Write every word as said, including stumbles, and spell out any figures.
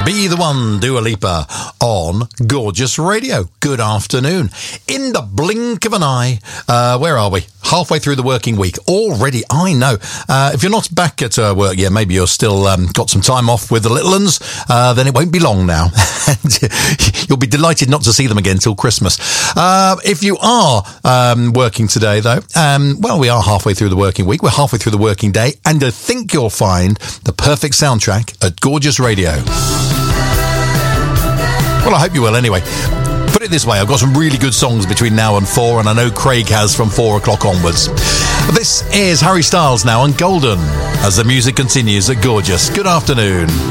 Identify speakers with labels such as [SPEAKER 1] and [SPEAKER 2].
[SPEAKER 1] Be the One, Dua Lipa, on Gorgeous Radio. Good afternoon. In the blink of an eye, uh, where are we? Halfway through the working week. Already, I know. Uh, if you're not back at uh, work yet, maybe you're still um, got some time off with the little ones, uh, then it won't be long now. You'll be delighted not to see them again till Christmas. Uh, if you are um, working today, though, um, well, we are halfway through the working week. We're halfway through the working day, and I think you'll find the perfect soundtrack at Gorgeous Radio. Well, I hope you will anyway. Put it this way, I've got some really good songs between now and four, and I know Craig has from four o'clock onwards. This is Harry Styles now on Golden, as the music continues at Gorgeous. Good afternoon.